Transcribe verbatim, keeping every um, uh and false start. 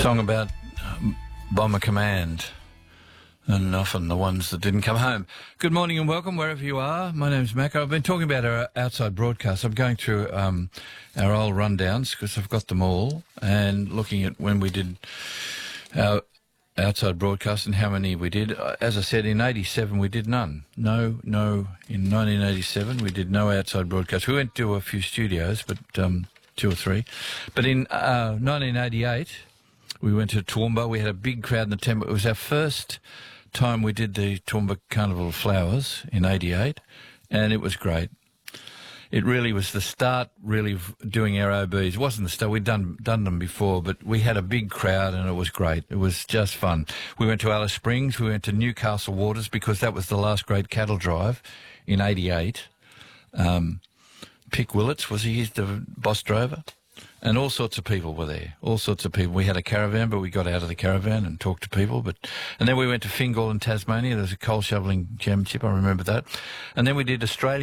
Song about um, Bomber Command, and often the ones that didn't come home. Good morning and welcome wherever you are. My name's Macca. I've been talking about our outside broadcasts. I'm going through um, our old rundowns because I've got them all, and looking at when we did our outside broadcast and how many we did. As I said, in eighty-seven we did none. No, no. In nineteen eighty-seven we did no outside broadcasts. We went to a few studios, but um, two or three. But in uh, nineteen eighty-eight we went to Toowoomba. We had a big crowd in the temple. It was our first time we did the Toowoomba Carnival of Flowers in eighty-eight, and it was great. It really was the start, really, of doing our O Bs. It wasn't the start. We'd done done them before, but we had a big crowd, and it was great. It was just fun. We went to Alice Springs. We went to Newcastle Waters because that was the last great cattle drive in eighty-eight. Um, Pick Willits, was he the boss drover? And all sorts of people were there, all sorts of people. We had a caravan, but we got out of the caravan and talked to people. But And then we went to Fingal in Tasmania. There was a coal shovelling championship, I remember that. And then we did Australia.